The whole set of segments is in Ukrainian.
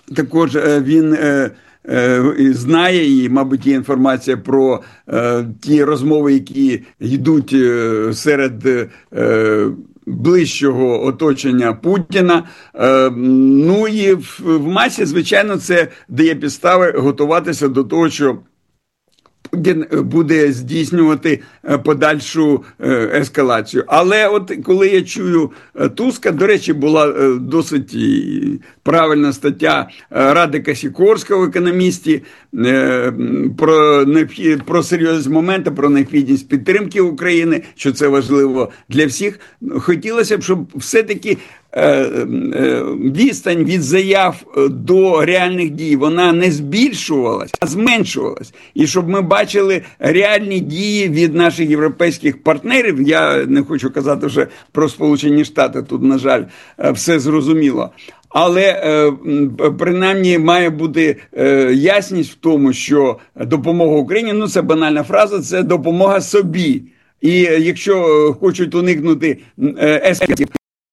також він знає, і, мабуть, є інформація про ті розмови, які йдуть серед ближчого оточення Путіна. Ну і в масі, звичайно, це дає підстави готуватися до того, що Путін буде здійснювати подальшу ескалацію. Але от коли я чую Туска, до речі, була досить правильна стаття Радика Сікорського в «Економісті» про серйозність моменту, про необхідність підтримки України, що це важливо для всіх. Хотілося б, щоб все-таки відстань від заяв до реальних дій, вона не збільшувалась, а зменшувалась. І щоб ми бачили реальні дії від наших європейських партнерів. Я не хочу казати вже про Сполучені Штати, тут, на жаль, все зрозуміло. Але принаймні має бути ясність в тому, що допомога Україні, ну це банальна фраза, це допомога собі. І якщо хочуть уникнути ескалації,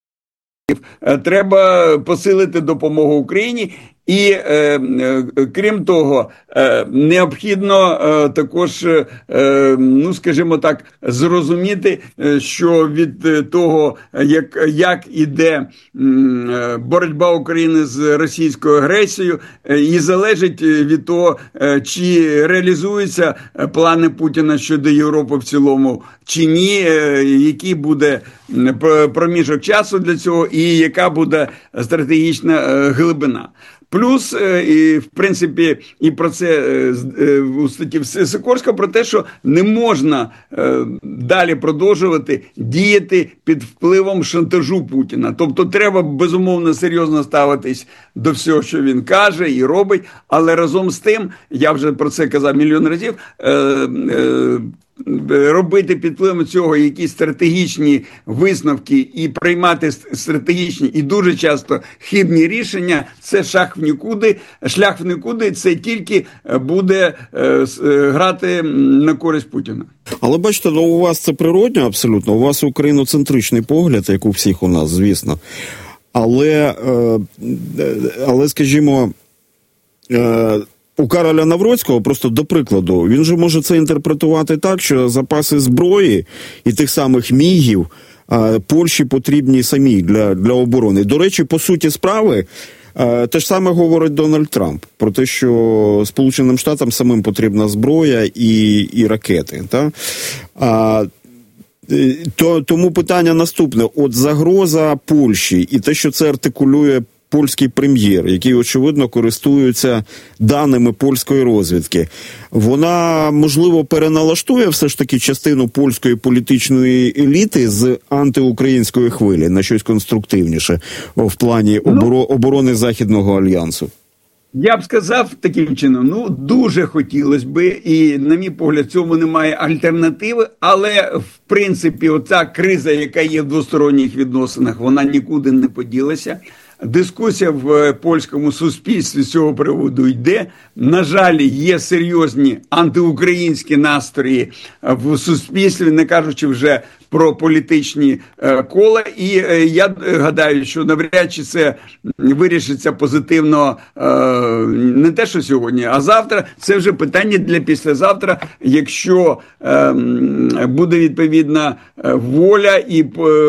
треба посилити допомогу Україні. І, крім того, необхідно також, ну, скажімо так, зрозуміти, що від того, як іде боротьба України з російською агресією, і залежить від того, чи реалізуються плани Путіна щодо Європи в цілому, чи ні, який буде проміжок часу для цього, і яка буде стратегічна глибина. Плюс, і, в принципі, і про це у статті Сікорського, про те, що не можна далі продовжувати діяти під впливом шантажу Путіна. Тобто треба, безумовно, серйозно ставитись до всього, що він каже і робить, але разом з тим, я вже про це казав мільйон разів, робити під впливом цього якісь стратегічні висновки і приймати стратегічні і дуже часто хибні рішення – це шлях в нікуди. Шлях в нікуди – це тільки буде грати на користь Путіна. Але бачите, ну, у вас це природньо абсолютно, у вас україноцентричний погляд, як у всіх у нас, звісно. Але скажімо, у Кароля Навроцького, просто до прикладу, він же може це інтерпретувати так, що запаси зброї і тих самих мігів Польщі потрібні самій для оборони. До речі, по суті справи, те ж саме говорить Дональд Трамп про те, що Сполученим Штатам самим потрібна зброя і ракети. Тому питання наступне. От загроза Польщі і те, що це артикулює польський прем'єр, який, очевидно, користується даними польської розвідки, вона, можливо, переналаштує все ж таки частину польської політичної еліти з антиукраїнської хвилі на щось конструктивніше в плані оборони Західного альянсу? Я б сказав таким чином, дуже хотілося би, і, на мій погляд, цьому немає альтернативи, але, в принципі, оця криза, яка є в двосторонніх відносинах, вона нікуди не поділася. Дискусія в польському суспільстві з цього приводу йде. На жаль, є серйозні антиукраїнські настрої в суспільстві, не кажучи вже про політичні кола. І я гадаю, що навряд чи це вирішиться позитивно не те, що сьогодні, а завтра. Це вже питання для післязавтра, якщо буде відповідна воля і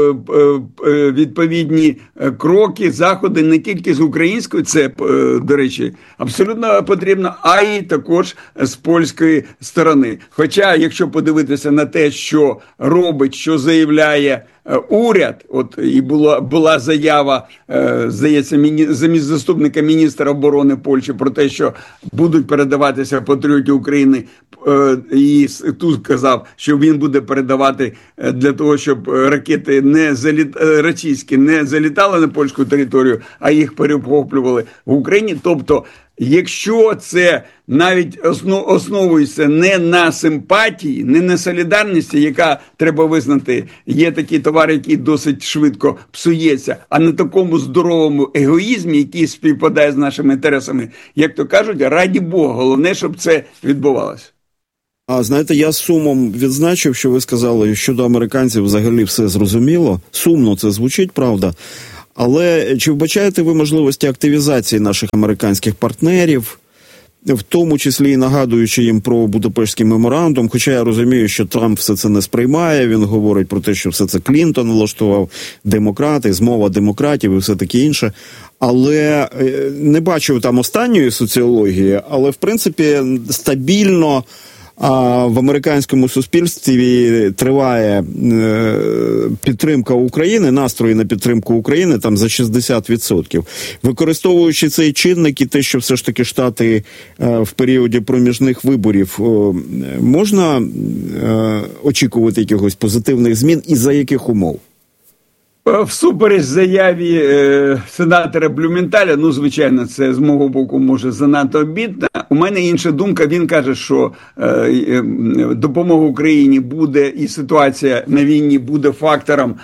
відповідні кроки, заходи не тільки з української, це, до речі, абсолютно потрібно, а й також з польської сторони. Хоча, якщо подивитися на те, що робить, що заявляє уряд, от і була заява, здається, заступника міністра оборони Польщі про те, що будуть передаватися патріоти України, і тут казав, що він буде передавати для того, щоб ракети російські не залітали на польську територію, а їх перехоплювали в Україні. Тобто, якщо це навіть основується не на симпатії, не на солідарності, яка, треба визнати, є такий товар, який досить швидко псується, а на такому здоровому егоїзмі, який співпадає з нашими інтересами, як то кажуть, раді Бога, головне, щоб це відбувалося. А знаєте, я з сумом відзначив, що ви сказали, що щодо американців взагалі все зрозуміло. Сумно це звучить, правда. Але чи вбачаєте ви можливості активізації наших американських партнерів, в тому числі і нагадуючи їм про Будапештський меморандум, хоча я розумію, що Трамп все це не сприймає, він говорить про те, що все це Клінтон влаштував, демократи, змова демократів і все таке інше. Але не бачу там останньої соціології, але в принципі стабільно в американському суспільстві триває підтримка України, настрої на підтримку України там за 60%. Використовуючи цей чинник і те, що все ж таки Штати в періоді проміжних виборів, можна очікувати якихось позитивних змін і за яких умов? Всупереч заяві сенатора Блюменталя, звичайно, це з мого боку може занадто обідно. У мене інша думка, він каже, що допомога Україні буде і ситуація на війні буде фактором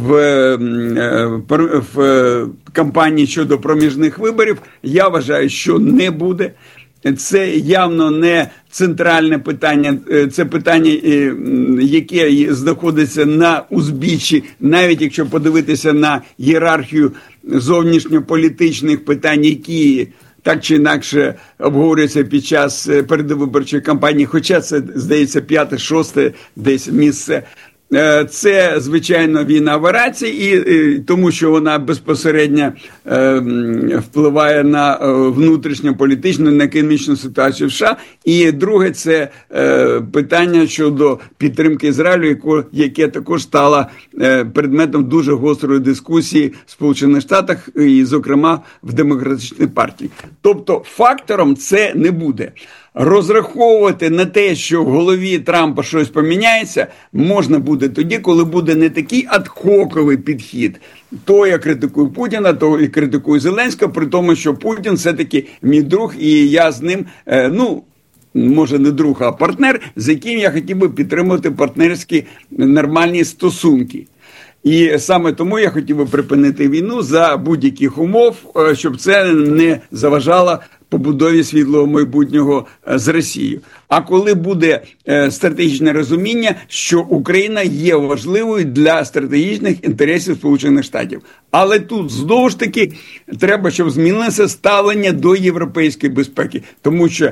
в кампанії щодо проміжних виборів. Я вважаю, що не буде. Це явно не центральне питання, це питання, яке знаходиться на узбіччі, навіть якщо подивитися на ієрархію зовнішньополітичних питань, які так чи інакше обговорюються під час передвиборчої кампанії, хоча це, здається, 5-6 десь місце. Це, звичайно, війна в Іраці, і тому що вона безпосередньо впливає на внутрішньополітичну, на економічну ситуацію в США. І друге, це питання щодо підтримки Ізраїлю, яке також стало предметом дуже гострої дискусії в Сполучених Штатах і, зокрема, в Демократичній партії. Тобто фактором це не буде. Розраховувати на те, що в голові Трампа щось поміняється, можна буде тоді, коли буде не такий адхоковий підхід. То я критикую Путіна, то я критикую Зеленського, при тому, що Путін все-таки мій друг, і я з ним, може не друг, а партнер, з яким я хотів би підтримувати партнерські нормальні стосунки. І саме тому я хотів би припинити війну за будь-яких умов, щоб це не заважало побудові світлого майбутнього з Росією. А коли буде стратегічне розуміння, що Україна є важливою для стратегічних інтересів Сполучених Штатів. Але тут, знову ж таки, треба, щоб змінилося ставлення до європейської безпеки. Тому що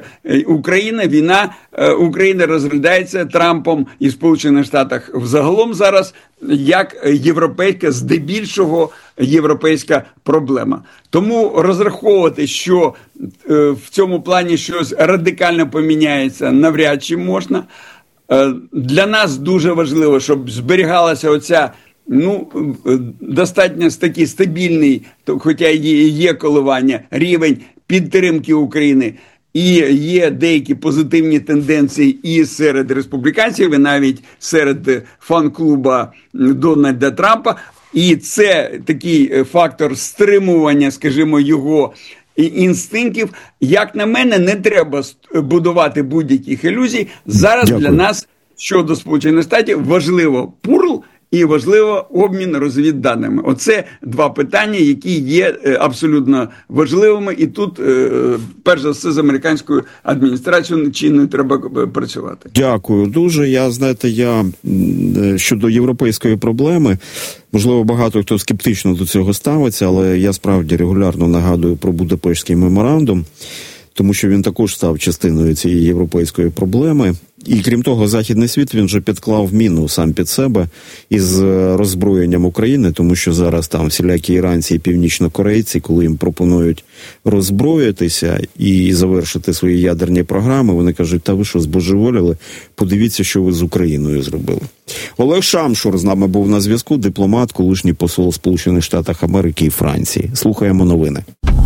Україна розглядається Трампом і в Сполучених Штатах взагалом зараз як європейська, здебільшого європейська проблема. Тому розраховувати, що в цьому плані щось радикально поміняється, навряд чи можна. Для нас дуже важливо, щоб зберігалася оця достатньо такий стабільний, хоча є коливання, рівень підтримки України. І є деякі позитивні тенденції і серед республіканців, і навіть серед фан-клуба Дональда Трампа. І це такий фактор стримування, скажімо, його інстинктів. Як на мене, не треба будувати будь-яких ілюзій. Зараз Дякую. Для нас щодо Сполучених Штатів важливо ПУРЛ і важливо обмін розвідданими. Оце два питання, які є абсолютно важливими. І тут, перш за все, з американською адміністрацією чинною треба працювати. Дякую дуже. Я щодо європейської проблеми, можливо, багато хто скептично до цього ставиться, але я справді регулярно нагадую про Будапештський меморандум, тому що він також став частиною цієї європейської проблеми. І крім того, Західний світ, він вже підклав міну сам під себе із роззброєнням України, тому що зараз там всілякі іранці і північнокорейці, коли їм пропонують роззброїтися і завершити свої ядерні програми, вони кажуть, та ви що, збожеволіли? Подивіться, що ви з Україною зробили. Олег Шамшур з нами був на зв'язку, дипломат, колишній посол Сполучених Штатів Америки і Франції. Слухаємо новини.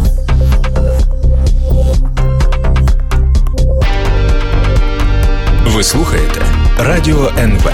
Ви слухаєте Радіо НВ.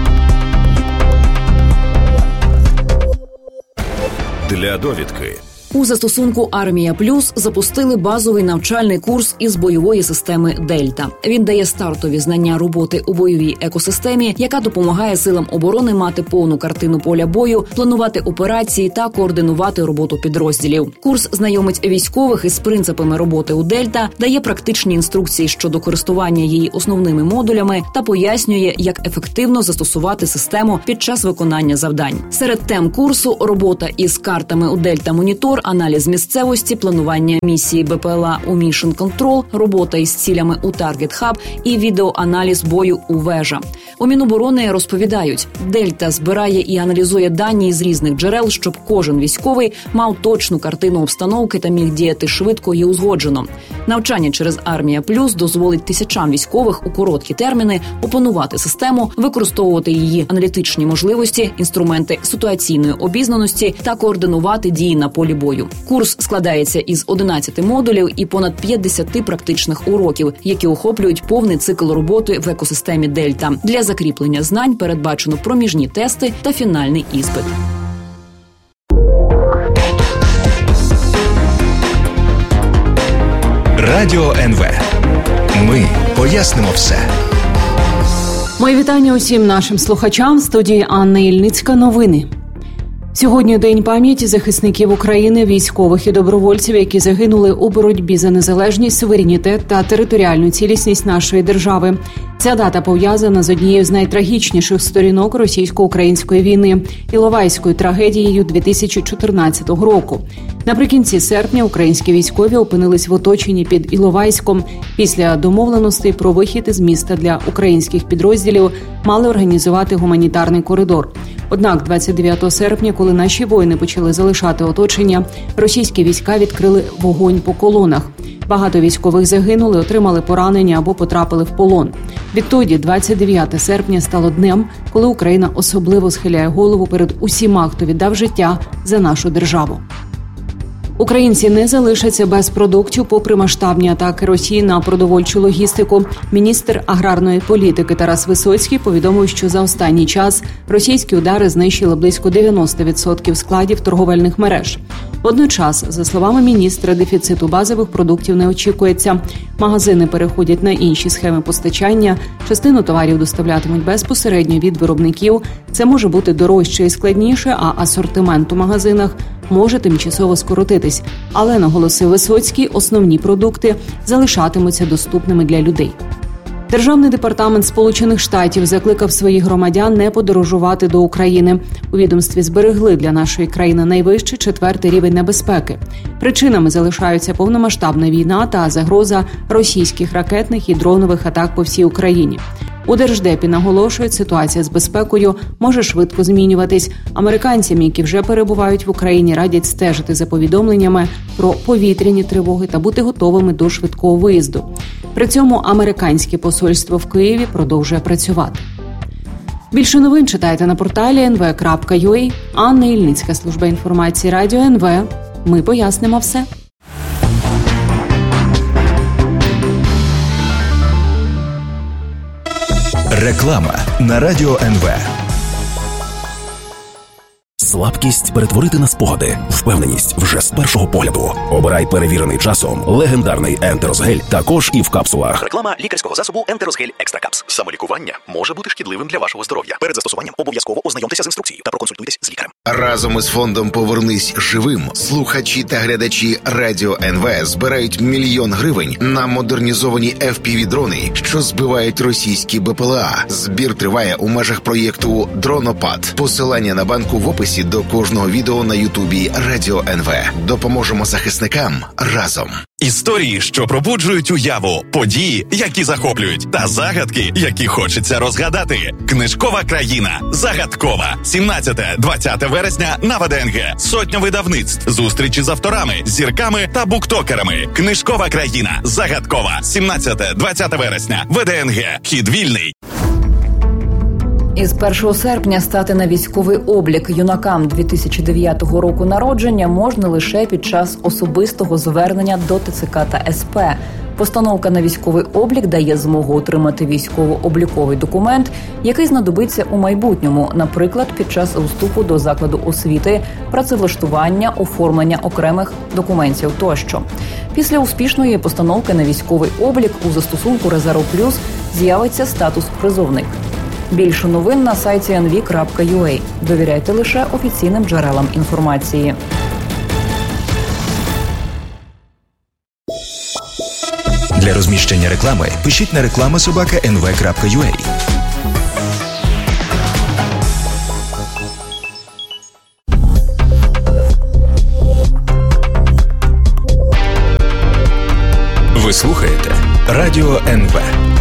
Для довідки У застосунку «Армія Плюс» запустили базовий навчальний курс із бойової системи «Дельта». Він дає стартові знання роботи у бойовій екосистемі, яка допомагає силам оборони мати повну картину поля бою, планувати операції та координувати роботу підрозділів. Курс знайомить військових із принципами роботи у «Дельта», дає практичні інструкції щодо користування її основними модулями та пояснює, як ефективно застосувати систему під час виконання завдань. Серед тем курсу – робота із картами у «Дельта Монітор», аналіз місцевості, планування місії БПЛА у Mission Control, робота із цілями у Target Hub і відеоаналіз бою у Вежа. У Міноборони розповідають, «Дельта» збирає і аналізує дані з різних джерел, щоб кожен військовий мав точну картину обстановки та міг діяти швидко і узгоджено. Навчання через «Армія Плюс» дозволить тисячам військових у короткі терміни опанувати систему, використовувати її аналітичні можливості, інструменти ситуаційної обізнаності та координувати дії на полі бою. Курс складається із 11 модулів і понад 50 практичних уроків, які охоплюють повний цикл роботи в екосистемі «Дельта». Для закріплення знань передбачено проміжні тести та фінальний іспит. Радіо НВ. Ми пояснимо все. Мої вітання усім нашим слухачам. В студії Анна Ільницька. Новини. Сьогодні День пам'яті захисників України, військових і добровольців, які загинули у боротьбі за незалежність, суверенітет та територіальну цілісність нашої держави. Ця дата пов'язана з однією з найтрагічніших сторінок російсько-української війни – Іловайською трагедією 2014 року. Наприкінці серпня українські військові опинились в оточенні під Іловайськом. Після домовленостей про вихід із міста для українських підрозділів мали організувати гуманітарний коридор. Однак 29 серпня, коли наші воїни почали залишати оточення, російські війська відкрили вогонь по колонах. Багато військових загинули, отримали поранення або потрапили в полон. Відтоді 29 серпня стало днем, коли Україна особливо схиляє голову перед усіма, хто віддав життя за нашу державу. Українці не залишаться без продуктів попри масштабні атаки Росії на продовольчу логістику. Міністр аграрної політики Тарас Висоцький повідомив, що за останній час російські удари знищили близько 90% складів торговельних мереж. Водночас, за словами міністра, дефіциту базових продуктів не очікується. Магазини переходять на інші схеми постачання, частину товарів доставлятимуть безпосередньо від виробників. Це може бути дорожче і складніше, а асортимент у магазинах може тимчасово скоротитись. Але, наголосив Висоцький, основні продукти залишатимуться доступними для людей. Державний департамент Сполучених Штатів закликав своїх громадян не подорожувати до України. У відомстві зберегли для нашої країни найвищий 4-й рівень небезпеки. Причинами залишаються повномасштабна війна та загроза російських ракетних і дронових атак по всій Україні. У Держдепі наголошують, ситуація з безпекою може швидко змінюватись. Американцям, які вже перебувають в Україні, радять стежити за повідомленнями про повітряні тривоги та бути готовими до швидкого виїзду. При цьому американське посольство в Києві продовжує працювати. Більше новин читайте на порталі nv.ua. Анна Ільницька, служба інформації Радіо НВ. Ми пояснимо все. Реклама на Радіо НВ. Слабкість перетворити на спогади. Впевненість вже з першого погляду. Обирай перевірений часом легендарний Ентерозгель також і в капсулах. Реклама лікарського засобу Ентерозгель Екстракапс. Самолікування може бути шкідливим для вашого здоров'я. Перед застосуванням обов'язково ознайомтеся з інструкцією та проконсультуйтесь з лікарем. Разом із фондом «Повернись живим» слухачі та глядачі Радіо НВ збирають 1 мільйон гривень на модернізовані FPV-дрони, що збивають російські БПЛА. Збір триває у межах проєкту «Дронопад». Посилання на банку в описі до кожного відео на Ютубі Радіо НВ. Допоможемо захисникам разом. Історії, що пробуджують уяву, події, які захоплюють, та загадки, які хочеться розгадати. Книжкова країна. Загадкова. 17-20 вересня на ВДНГ. Сотня видавництв. Зустрічі з авторами, зірками та буктокерами. Книжкова країна. Загадкова. 17-20 вересня. ВДНГ. Вхід вільний. Із 1 серпня стати на військовий облік юнакам 2009 року народження можна лише під час особистого звернення до ТЦК та СП. Постановка на військовий облік дає змогу отримати військово-обліковий документ, який знадобиться у майбутньому, наприклад, під час вступу до закладу освіти, працевлаштування, оформлення окремих документів тощо. Після успішної постановки на військовий облік у застосунку «Резерв Плюс» з'явиться статус «Призовник». Більше новин на сайті nv.ua. Довіряйте лише офіційним джерелам інформації. Для розміщення реклами пишіть на reklama@nv.ua. Ви слухаєте Радіо НВ.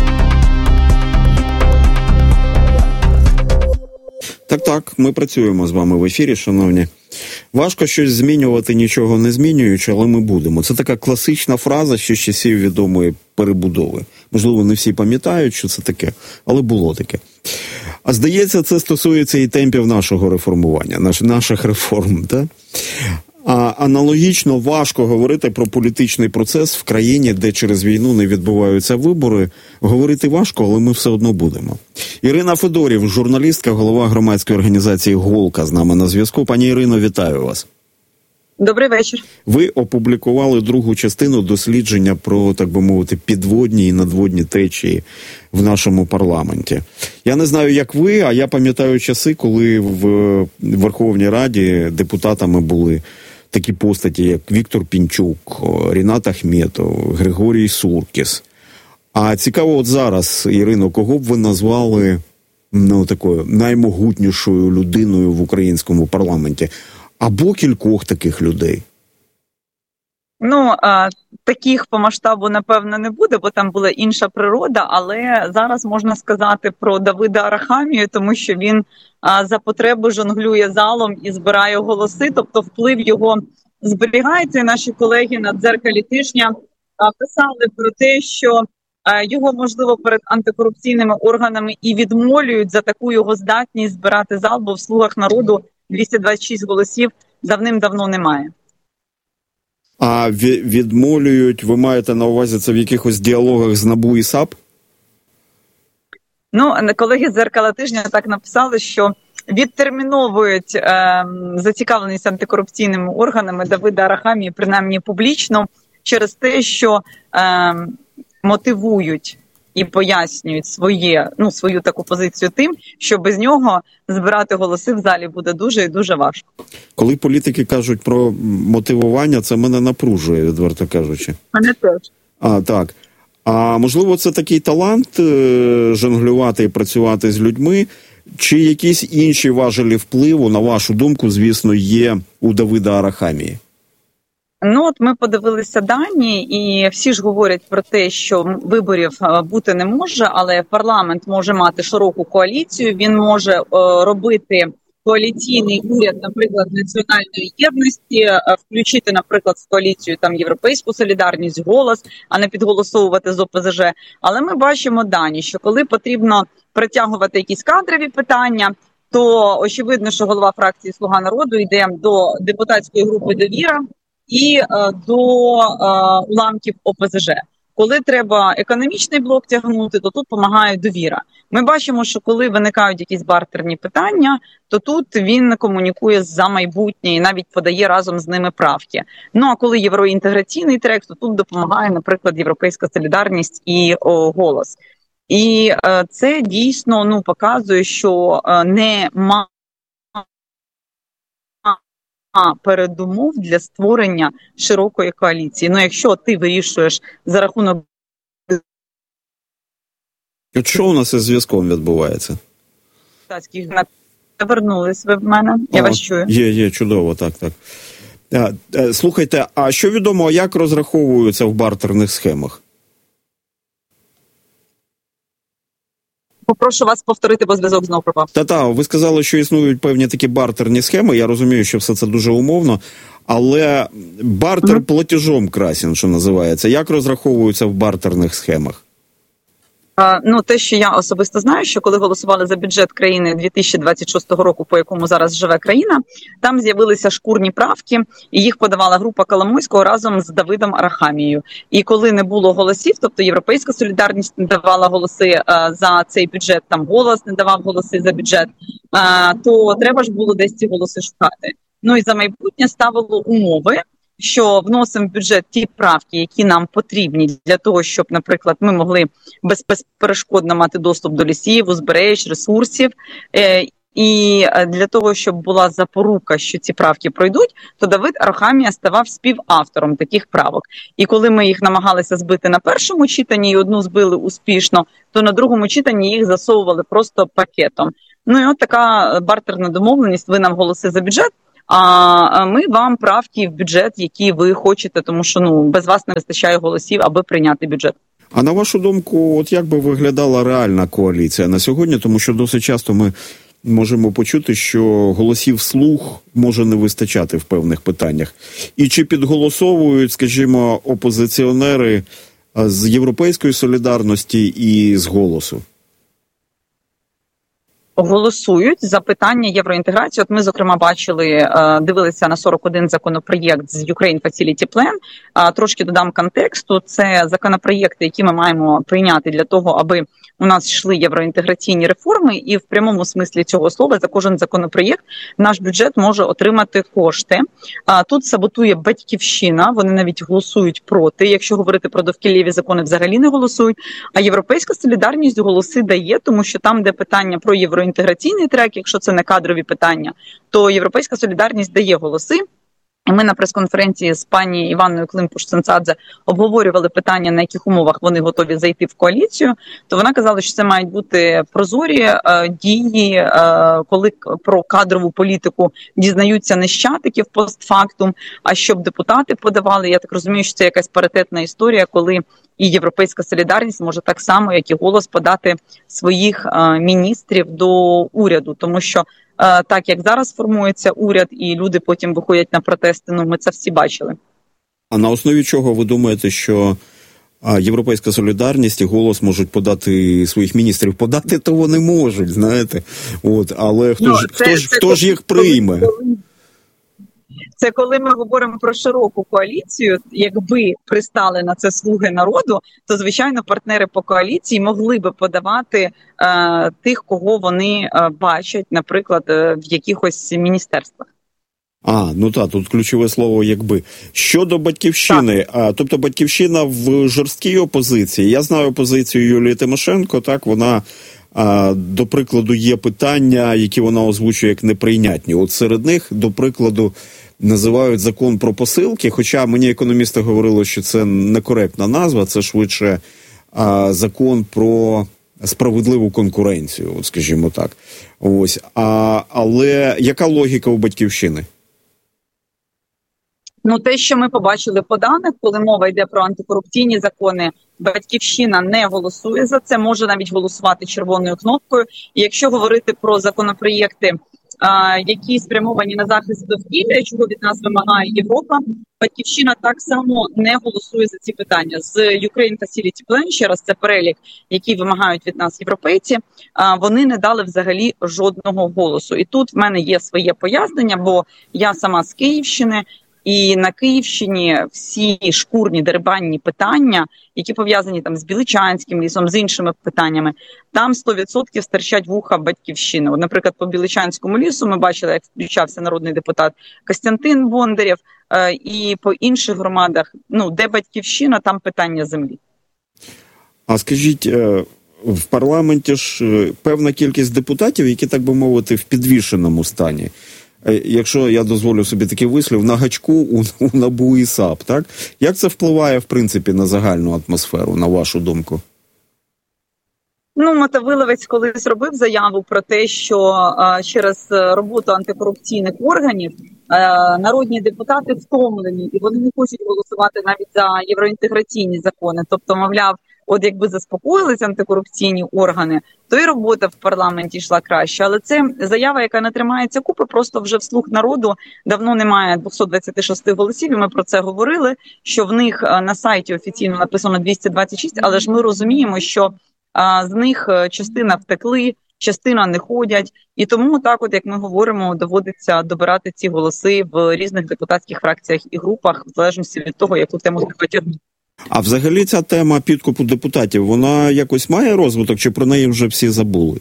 Так, ми працюємо з вами в ефірі, шановні. Важко щось змінювати, нічого не змінюючи, але ми будемо. Це така класична фраза ще з часів відомої перебудови. Можливо, не всі пам'ятають, що це таке, але було таке. А здається, це стосується і темпів нашого реформування, наших реформ, так? А аналогічно важко говорити про політичний процес в країні, де через війну не відбуваються вибори. Говорити важко, але ми все одно будемо. Ірина Федорів, журналістка, голова громадської організації «Голка» з нами на зв'язку. Пані Ірино, вітаю вас. Добрий вечір. Ви опублікували другу частину дослідження про, так би мовити, підводні і надводні течії в нашому парламенті. Я не знаю, як ви, а я пам'ятаю часи, коли в Верховній Раді депутатами були такі постаті, як Віктор Пінчук, Рінат Ахметов, Григорій Суркіс. А цікаво, от зараз, Ірино, кого б ви назвали такою наймогутнішою людиною в українському парламенті? Або кількох таких людей? Таких по масштабу, напевно, не буде, бо там була інша природа, але зараз можна сказати про Давида Арахамію, тому що він за потреби жонглює залом і збирає голоси, тобто вплив його зберігається. І наші колеги на «Дзеркалі тижня» писали про те, що його, можливо, перед антикорупційними органами і відмолюють за таку його здатність збирати зал, бо в «Слугах народу» 226 голосів давним-давно немає. А відмолюють, ви маєте на увазі, це в якихось діалогах з НАБУ і САП? Колеги з «Дзеркала тижня» так написали, що відтерміновують зацікавленість антикорупційними органами Давида Арахамії, принаймні публічно, через те, що мотивують і пояснюють свою таку позицію тим, що без нього збирати голоси в залі буде дуже і дуже важко. Коли політики кажуть про мотивування, це мене напружує, відверто кажучи. Мене теж. Так. А можливо, це такий талант жонглювати і працювати з людьми, чи якісь інші важелі впливу, на вашу думку, звісно, є у Давида Арахамії? Ми подивилися дані, і всі ж говорять про те, що виборів бути не може, але парламент може мати широку коаліцію, він може робити коаліційний уряд, наприклад, національної єдності, включити, наприклад, в коаліцію Європейську солідарність, «Голос», а не підголосовувати з ОПЗЖ. Але ми бачимо дані, що коли потрібно притягувати якісь кадрові питання, то очевидно, що голова фракції «Слуга народу» йде до депутатської групи «Довіра» і до уламків ОПЗЖ. Коли треба економічний блок тягнути, то тут допомагає «Довіра». Ми бачимо, що коли виникають якісь бартерні питання, то тут він комунікує за майбутнє і навіть подає разом з ними правки. А коли євроінтеграційний трек, то тут допомагає, наприклад, «Європейська солідарність» і «Голос». І це дійсно показує, що нема передумов для створення широкої коаліції. Якщо ти вирішуєш за рахунок... Що у нас із зв'язком відбувається? Повернулись ви в мене, я вас чую. Є, чудово, так. Слухайте, а що відомо, як розраховуються в бартерних схемах? Попрошу вас повторити, бо зв'язок знову пропав. Ви сказали, що існують певні такі бартерні схеми. Я розумію, що все це дуже умовно, але бартер платежом красен, що називається. Як розраховуються в бартерних схемах? Ну, те, що я особисто знаю, що коли голосували за бюджет країни 2026 року, по якому зараз живе країна, там з'явилися шкурні правки, і їх подавала група Коломойського разом з Давидом Арахамією. І коли не було голосів, тобто Європейська солідарність не давала голоси за цей бюджет, там Голос не давав голоси за бюджет, то треба ж було десь ці голоси шукати. Ну і за майбутнє ставило умови, що вносимо в бюджет ті правки, які нам потрібні для того, щоб, наприклад, ми могли безперешкодно мати доступ до лісів, узбереж, ресурсів. І для того, щоб була запорука, що ці правки пройдуть, то Давид Арахамія ставав співавтором таких правок. І коли ми їх намагалися збити на першому читанні, і одну збили успішно, то на другому читанні їх засовували просто пакетом. Ну і от така бартерна домовленість, ви нам голоси за бюджет, а ми вам правки в бюджет, які ви хочете, тому що без вас не вистачає голосів, аби прийняти бюджет. А на вашу думку, от як би виглядала реальна коаліція на сьогодні? Тому що досить часто ми можемо почути, що голосів слуг може не вистачати в певних питаннях. І чи підголосовують, скажімо, опозиціонери з Європейської солідарності і з «Голосу»? Голосують за питання євроінтеграції. От ми, зокрема, дивилися на 41 законопроєкт з Ukraine Facility Plan. Трошки додам контексту. Це законопроєкти, які ми маємо прийняти для того, аби у нас йшли євроінтеграційні реформи. І в прямому смислі цього слова за кожен законопроєкт наш бюджет може отримати кошти. Тут саботує Батьківщина, вони навіть голосують проти. Якщо говорити про довкіллєві закони, взагалі не голосують. А Європейська солідарність голоси дає, тому що там, де питання про євроінтеграційний трек, якщо це не кадрові питання, то Європейська солідарність дає голоси. І ми на прес-конференції з пані Іванною Климпуш-Цинцадзе обговорювали питання, на яких умовах вони готові зайти в коаліцію. То вона казала, що це мають бути прозорі дії, коли про кадрову політику дізнаються нещадиків постфактум, а щоб депутати подавали. Я так розумію, що це якась паритетна історія, коли і Європейська солідарність може так само, як і «Голос», подати своїх міністрів до уряду, тому що так, як зараз формується уряд, і люди потім виходять на протести, ми це всі бачили. А на основі чого ви думаєте, що Європейська солідарність і «Голос» можуть подати своїх міністрів? Подати то вони можуть, знаєте. Але хто ж їх прийме? Це коли ми говоримо про широку коаліцію, якби пристали на це слуги народу, то, звичайно, партнери по коаліції могли би подавати тих, кого вони бачать, наприклад, в якихось міністерствах. Тут ключове слово «якби». Щодо Батьківщини, тобто Батьківщина в жорсткій опозиції. Я знаю позицію Юлії Тимошенко, так, вона, до прикладу, є питання, які вона озвучує як неприйнятні. От серед них, до прикладу, називають закон про посилки, хоча мені економісти говорили, що це некоректна назва, це швидше закон про справедливу конкуренцію, скажімо так. Але яка логіка у Батьківщини? Те, що ми побачили по даних, коли мова йде про антикорупційні закони, Батьківщина не голосує за це, може навіть голосувати червоною кнопкою. І якщо говорити про законопроєкти, які спрямовані на захист довкілля, чого від нас вимагає Європа, Батьківщина так само не голосує за ці питання. З Ukraine Facility Plan, ще раз, це перелік, який вимагають від нас європейці, вони не дали взагалі жодного голосу. І тут в мене є своє пояснення, бо я сама з Київщини, і на Київщині всі шкурні дерибанні питання, які пов'язані там з Біличанським лісом, з іншими питаннями, там 100% стирчать вуха Батьківщини. Наприклад, по Біличанському лісу ми бачили, як включався народний депутат Костянтин Бондарєв, і по інших громадах, де Батьківщина, там питання землі. А скажіть, в парламенті ж певна кількість депутатів, які, так би мовити, в підвішеному стані. Якщо я дозволю собі такий вислів, на гачку у НАБУ і САП, так? Як це впливає, в принципі, на загальну атмосферу, на вашу думку? Мотовиловець колись робив заяву про те, що через роботу антикорупційних органів народні депутати втомлені, і вони не хочуть голосувати навіть за євроінтеграційні закони. Тобто, мовляв, якби заспокоїлись антикорупційні органи, то і робота в парламенті йшла краще. Але це заява, яка не тримається купи, просто вже в «Слуг народу» давно немає 226 голосів, і ми про це говорили, що в них на сайті офіційно написано 226, але ж ми розуміємо, що з них частина втекли, частина не ходять. І тому так, от як ми говоримо, доводиться добирати ці голоси в різних депутатських фракціях і групах, в залежності від того, яку тему захотять. А взагалі ця тема підкупу депутатів, вона якось має розвиток, чи про неї вже всі забули?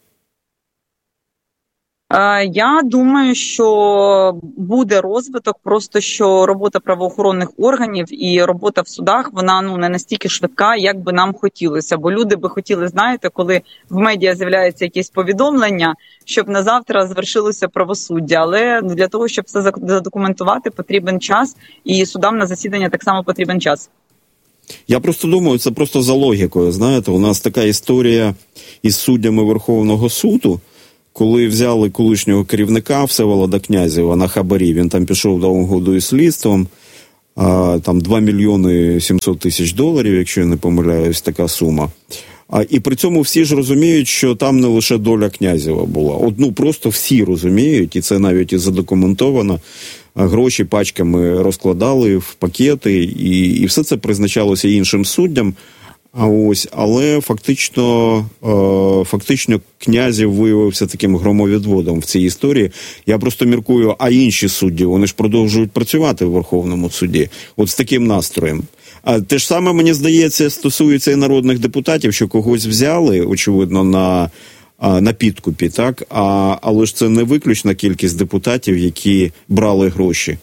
Я думаю, що буде розвиток, просто що робота правоохоронних органів і робота в судах, вона не настільки швидка, як би нам хотілося. Бо люди би хотіли, знаєте, коли в медіа з'являється якесь повідомлення, щоб на завтра звершилося правосуддя. Але для того, щоб все задокументувати, потрібен час, і судам на засідання так само потрібен час. Я просто думаю, це просто за логікою, знаєте, у нас така історія із суддями Верховного суду, коли взяли колишнього керівника Всеволода Князєва на хабарі, він там пішов до угоду із слідством, там 2 мільйони 700 тисяч доларів, якщо я не помиляюсь, така сума. І при цьому всі ж розуміють, що там не лише доля Князєва була. Просто всі розуміють, і це навіть і задокументовано. Гроші пачками розкладали в пакети, і все це призначалося іншим суддям. Але фактично Князєв виявився таким громовідводом в цій історії. Я просто міркую, а інші судді, вони ж продовжують працювати в Верховному суді. От з таким настроєм. А те ж саме, мені здається, стосується і народних депутатів, що когось взяли, очевидно, на підкупі, так? Але ж це не виключна кількість депутатів, які брали гроші.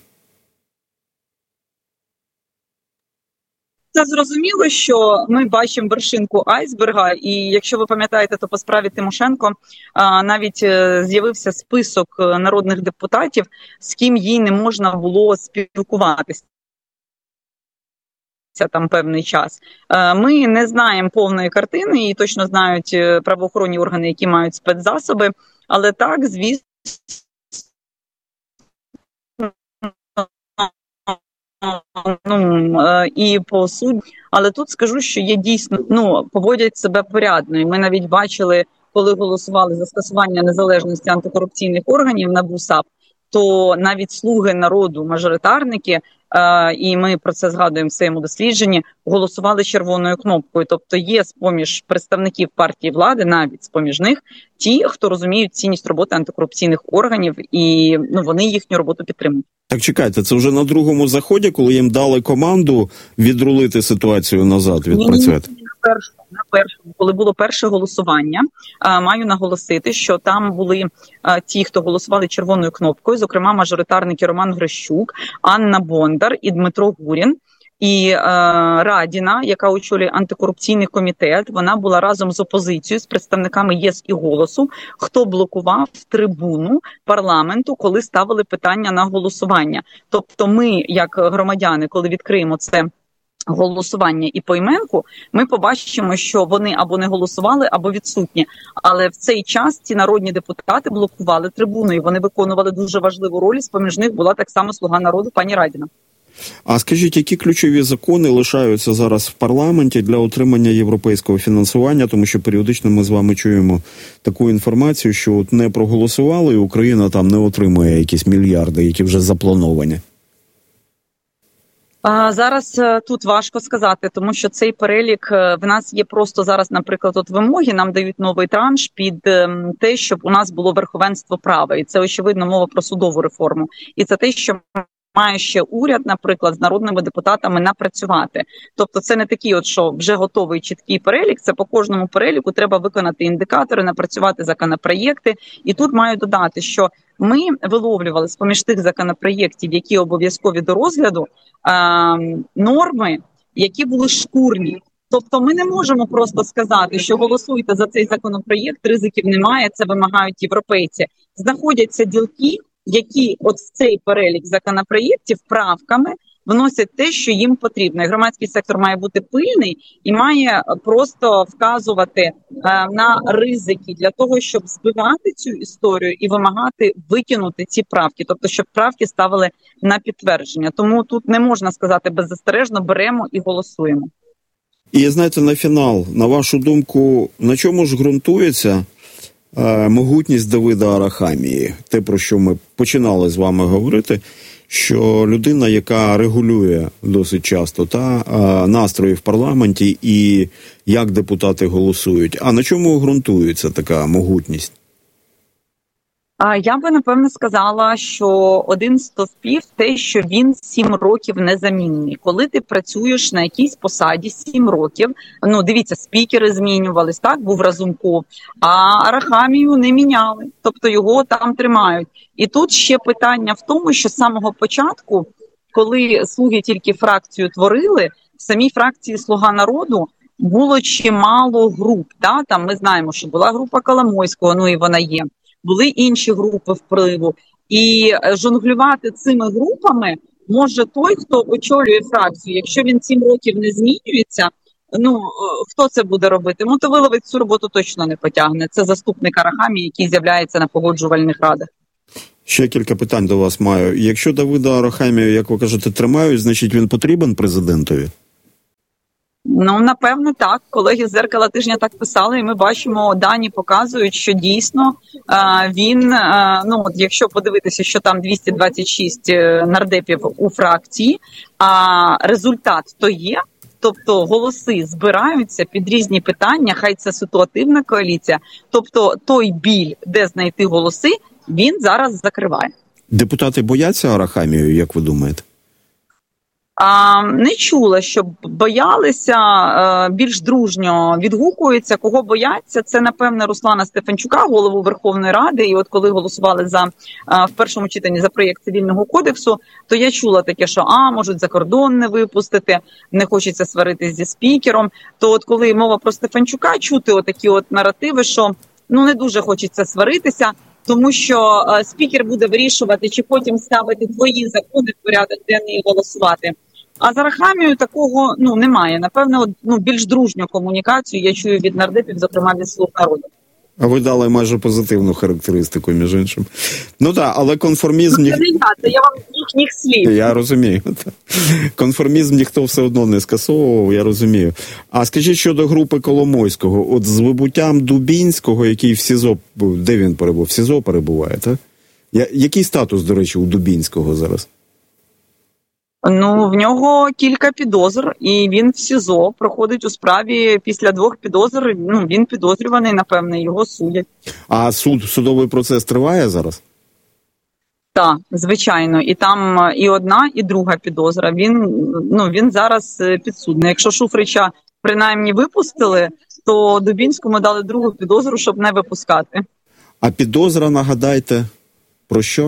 Це зрозуміло, що ми бачимо вершинку айсберга, і якщо ви пам'ятаєте, то по справі Тимошенко навіть з'явився список народних депутатів, з ким їй не можна було спілкуватися там певний час. Ми не знаємо повної картини, і точно знають правоохоронні органи, які мають спецзасоби, але так, звісно, і по суді. Але тут скажу, що є дійсно, поводять себе порядно. І ми навіть бачили, коли голосували за скасування незалежності антикорупційних органів НАБУ САП, то навіть слуги народу, мажоритарники, і ми про це згадуємо в своєму дослідженні, голосували червоною кнопкою. Тобто є з-поміж представників партії влади, навіть з-поміж них, ті, хто розуміють цінність роботи антикорупційних органів, і вони їхню роботу підтримують. Так чекайте, це вже на другому заході, коли їм дали команду відрулити ситуацію назад, відпрацювати? Ні, на першому, коли було перше голосування, маю наголосити, що там були ті, хто голосували червоною кнопкою, зокрема мажоритарники Роман Грищук, Анна Бондар і Дмитро Гурін. І Радіна, яка очолює антикорупційний комітет, вона була разом з опозицією, з представниками ЄС і «Голосу», хто блокував трибуну парламенту, коли ставили питання на голосування. Тобто ми, як громадяни, коли відкриємо це голосування і поіменку, ми побачимо, що вони або не голосували, або відсутні. Але в цей час ці народні депутати блокували трибуну, і вони виконували дуже важливу роль, з-поміж них була так само слуга народу пані Радіна. А скажіть, які ключові закони лишаються зараз в парламенті для отримання європейського фінансування? Тому що періодично ми з вами чуємо таку інформацію, що от не проголосували, і Україна там не отримує якісь мільярди, які вже заплановані. Зараз тут важко сказати, тому що цей перелік, в нас є просто зараз, наприклад, от вимоги, нам дають новий транш під те, щоб у нас було верховенство права. І це, очевидно, мова про судову реформу. І це те, що має ще уряд, наприклад, з народними депутатами напрацювати. Тобто це не такий от, що вже готовий чіткий перелік, це по кожному переліку треба виконати індикатори, напрацювати законопроєкти. І тут маю додати, що ми виловлювали з-поміж тих законопроєктів, які обов'язкові до розгляду, норми, які були шкурні. Тобто ми не можемо просто сказати, що голосуйте за цей законопроєкт, ризиків немає, це вимагають європейці. Знаходяться ділки, які от в цей перелік законопроєктів правками вносять те, що їм потрібно. І громадський сектор має бути пильний і має просто вказувати на ризики для того, щоб збивати цю історію і вимагати викинути ці правки. Тобто, щоб правки ставили на підтвердження. Тому тут не можна сказати беззастережно, беремо і голосуємо. І, знаєте, на фінал, на вашу думку, на чому ж ґрунтується могутність Давида Арахамії? Те, про що ми починали з вами говорити, що людина, яка регулює досить часто настрої в парламенті і як депутати голосують. А на чому ґрунтується така могутність? Я би, напевно, сказала, що один з стовпів те, що він 7 років незамінний. Коли ти працюєш на якійсь посаді 7 років, дивіться, спікери змінювались, так, був Разумков, а Арахамію не міняли, тобто його там тримають. І тут ще питання в тому, що з самого початку, коли «Слуги» тільки фракцію творили, в самій фракції «Слуга народу» було чимало груп, там ми знаємо, що була група Коломойського, і вона є. Були інші групи впливу. І жонглювати цими групами може той, хто очолює фракцію. Якщо він 7 років не змінюється, хто це буде робити? Мотовиловець цю роботу точно не потягне. Це заступник Арахамії, який з'являється на погоджувальних радах. Ще кілька питань до вас маю. Якщо Давида Арахамію, як ви кажете, тримають, значить він потрібен президентові? Напевно, так. Колеги з «Дзеркала тижня» так писали, і ми бачимо, дані показують, що дійсно він, якщо подивитися, що там 226 нардепів у фракції, а результат то є, тобто голоси збираються під різні питання, хай це ситуативна коаліція, тобто той біль, де знайти голоси, він зараз закриває. Депутати бояться Арахамію, як ви думаєте? Не чула, щоб боялися, більш дружньо відгукуються. Кого бояться, це, напевне, Руслана Стефанчука, голову Верховної Ради. І от коли голосували в першому читанні за проєкт Цивільного кодексу, то я чула таке, що можуть за кордон не випустити, не хочеться сваритись зі спікером. То от коли мова про Стефанчука, чути отакі от наративи, що не дуже хочеться сваритися, тому що спікер буде вирішувати, чи потім ставити твої закони в порядок денний і голосувати. А за Арахамією такого немає. Напевно, більш дружню комунікацію я чую від нардепів, зокрема від «Слуг народу». А ви дали майже позитивну характеристику, між іншим. Але конформізм... Це не я, це я вам їхніх слів. Я розумію. Конформізм ніхто все одно не скасовував, я розумію. А скажіть щодо групи Коломойського. От з вибуттям Дубінського, який в СІЗО... Де він перебув? В СІЗО перебуває, так? Який статус, до речі, у Дубінського зараз? В нього кілька підозр, і він в СІЗО проходить у справі після 2 підозр. Він підозрюваний, напевне, його судять. А судовий процес триває зараз? Так, звичайно. І там і одна, і друга підозра. Він зараз підсудний. Якщо Шуфрича принаймні випустили, то Дубінському дали другу підозру, щоб не випускати. А підозра, нагадайте, про що?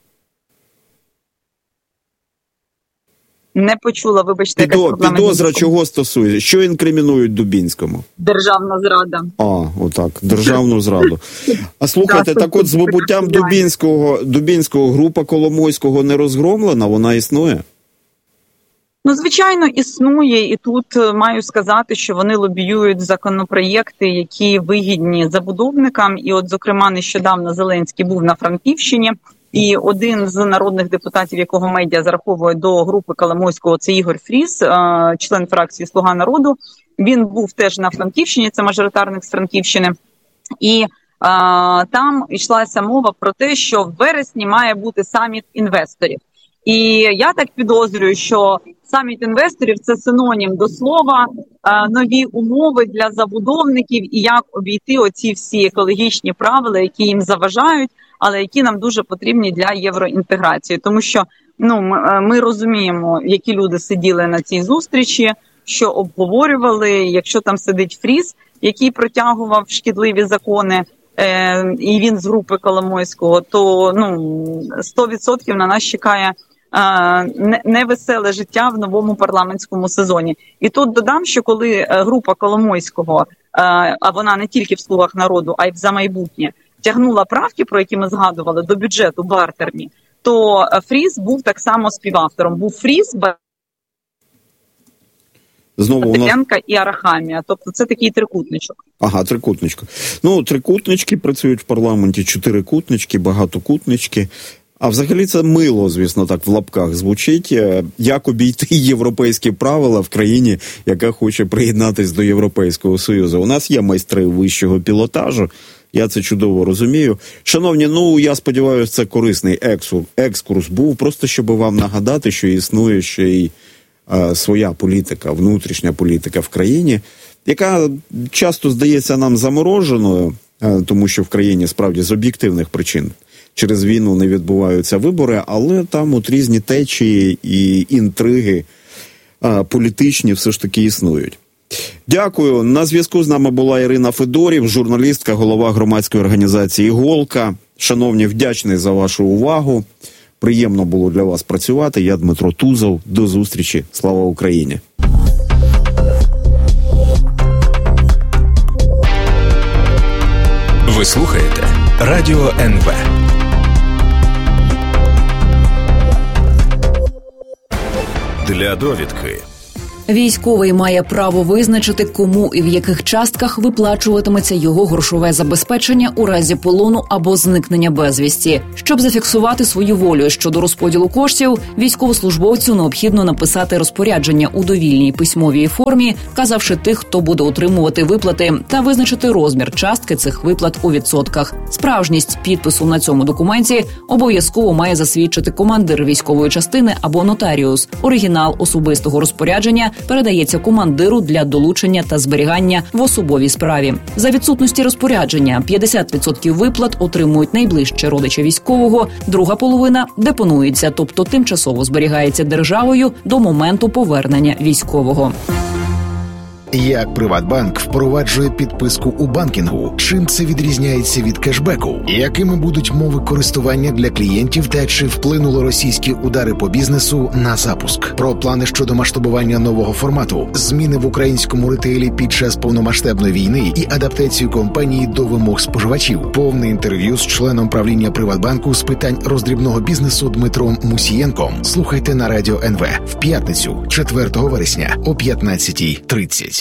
Не почула, вибачте. Підозра чого стосується? Що інкримінують Дубінському? Державна зрада. Отак, державну зраду. А слухайте, так от з вибуттям Дубінського група Коломойського не розгромлена? Вона існує? Звичайно, існує. І тут маю сказати, що вони лобіюють законопроєкти, які вигідні забудовникам. І от, зокрема, нещодавно Зеленський був на Франківщині. І один з народних депутатів, якого медіа зараховує до групи Коломойського, це Ігор Фріс, член фракції «Слуга народу». Він був теж на Франківщині, це мажоритарник з Франківщини. І там йшлася мова про те, що в вересні має бути саміт інвесторів. І я так підозрюю, що саміт інвесторів – це синонім до слова нові умови для забудовників і як обійти оці всі екологічні правила, які їм заважають, але які нам дуже потрібні для євроінтеграції. Тому що ми розуміємо, які люди сиділи на цій зустрічі, що обговорювали, якщо там сидить Фріс, який протягував шкідливі закони, і він з групи Коломойського, то 100% на нас чекає невеселе життя в новому парламентському сезоні. І тут додам, що коли група Коломойського, а вона не тільки в «Слугах народу», а й в «За майбутнє», тягнула правки, про які ми згадували, до бюджету бартерні, то Фріс був так само співавтором. Був Фріс, Батенка і Арахамія. Тобто це такий трикутничок. Ага, трикутничок. Трикутнички працюють в парламенті, 4-кутнички, багатокутнички. А взагалі це мило, звісно, так в лапках звучить. Як обійти європейські правила в країні, яка хоче приєднатись до Європейського Союзу? У нас є майстри вищого пілотажу, Я це чудово розумію. Шановні, я сподіваюся, це корисний екскурс був, просто щоб вам нагадати, що існує ще й своя політика, внутрішня політика в країні, яка часто здається нам замороженою, тому що в країні справді з об'єктивних причин через війну не відбуваються вибори, але там от різні течії і інтриги політичні все ж таки існують. Дякую. На зв'язку з нами була Ірина Федорів, журналістка, голова громадської організації «Іголка». Шановні, вдячний за вашу увагу. Приємно було для вас працювати. Я Дмитро Тузов. До зустрічі. Слава Україні! Ви слухаєте Радіо НВ. Для довідки. Військовий має право визначити, кому і в яких частках виплачуватиметься його грошове забезпечення у разі полону або зникнення безвісті. Щоб зафіксувати свою волю щодо розподілу коштів, військовослужбовцю необхідно написати розпорядження у довільній письмовій формі, вказавши тих, хто буде отримувати виплати, та визначити розмір частки цих виплат у відсотках. Справжність підпису на цьому документі обов'язково має засвідчити командир військової частини або нотаріус. Оригінал особистого розпорядження передається командиру для долучення та зберігання в особовій справі. За відсутності розпорядження 50% виплат отримують найближчі родичі військового, друга половина депонується, тобто тимчасово зберігається державою до моменту повернення військового. Як Приватбанк впроваджує підписку у банкінгу? Чим це відрізняється від кешбеку? Якими будуть мови користування для клієнтів та чи вплинули російські удари по бізнесу на запуск? Про плани щодо масштабування нового формату, зміни в українському ретейлі під час повномасштабної війни і адаптацію компанії до вимог споживачів. Повне інтерв'ю з членом правління Приватбанку з питань роздрібного бізнесу Дмитром Мусієнком. Слухайте на Радіо НВ в п'ятницю, 4 вересня о 15:30.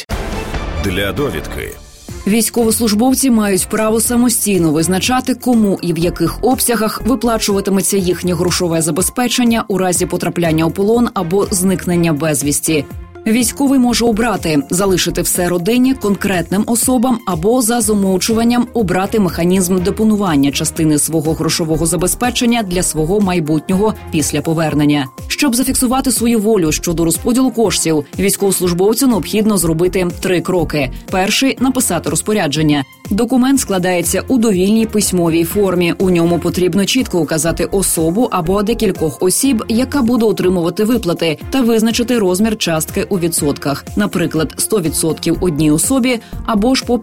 Для довідки. Військовослужбовці мають право самостійно визначати, кому і в яких обсягах виплачуватиметься їхнє грошове забезпечення у разі потрапляння у полон або зникнення безвісті. Військовий може обрати залишити все родині, конкретним особам або за замовчуванням обрати механізм депонування частини свого грошового забезпечення для свого майбутнього після повернення. Щоб зафіксувати свою волю щодо розподілу коштів, військовослужбовцю необхідно зробити 3 кроки. Перший – написати розпорядження. Документ складається у довільній письмовій формі. У ньому потрібно чітко указати особу або декількох осіб, яка буде отримувати виплати, та визначити розмір частки у відсотках. Наприклад, 100% одній особі або ж по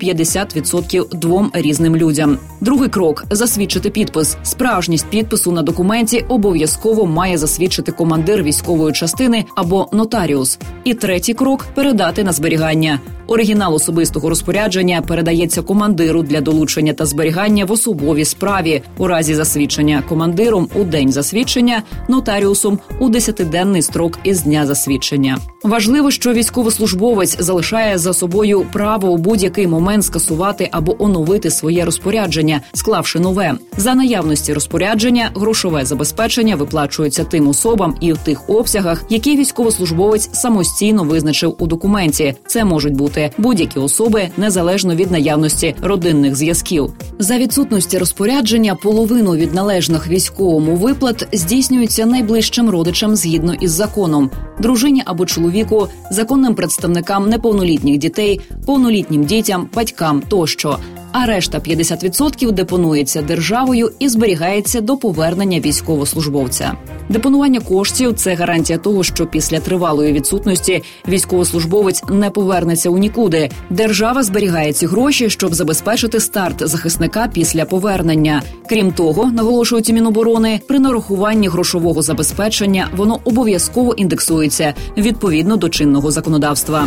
50% двом різним людям. Другий крок – засвідчити підпис. Справжність підпису на документі обов'язково має засвідчити командир військової частини або нотаріус. І третій крок – передати на зберігання. Оригінал особистого розпорядження передається командиру для долучення та зберігання в особовій справі. У разі засвідчення командиром у день засвідчення, нотаріусом у 10-денний строк із дня засвідчення. Важливо, що військовослужбовець залишає за собою право у будь-який момент скасувати або оновити своє розпорядження, склавши нове. За наявності розпорядження грошове забезпечення виплачується тим особам і в тих обсягах, які військовослужбовець самостійно визначив у документі. Це можуть бути будь-які особи, незалежно від наявності родинних зв'язків. За відсутності розпорядження половину від належних військовому виплат здійснюється найближчим родичам згідно із законом – дружині або чоловіку, законним представникам неповнолітніх дітей, повнолітнім дітям, батькам тощо. А решта 50% депонується державою і зберігається до повернення військовослужбовця. Депонування коштів – це гарантія того, що після тривалої відсутності військовослужбовець не повернеться у нікуди. Держава зберігає ці гроші, щоб забезпечити старт захисника після повернення. Крім того, наголошують у Міноборони, при нарахуванні грошового забезпечення воно обов'язково індексується відповідно до чинного законодавства.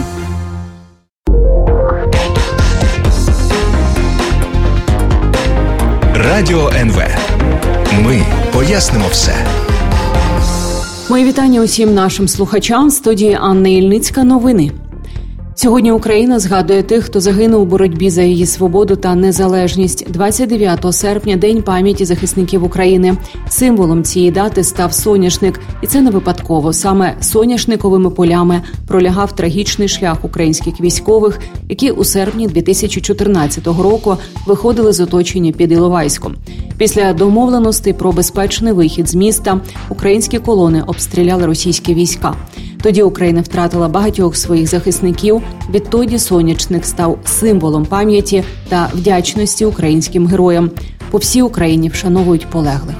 Радіо НВ. Ми пояснимо все. Мої вітання усім нашим слухачам. В студії Анна Ільницька. Новини. Сьогодні Україна згадує тих, хто загинув у боротьбі за її свободу та незалежність. 29 серпня – День пам'яті захисників України. Символом цієї дати став соняшник. І це не випадково. Саме соняшниковими полями пролягав трагічний шлях українських військових, які у серпні 2014 року виходили з оточення під Іловайськом. Після домовленостей про безпечний вихід з міста українські колони обстріляли російські війська. Тоді Україна втратила багатьох своїх захисників. Відтоді сонячник став символом пам'яті та вдячності українським героям. По всій Україні вшановують полеглих.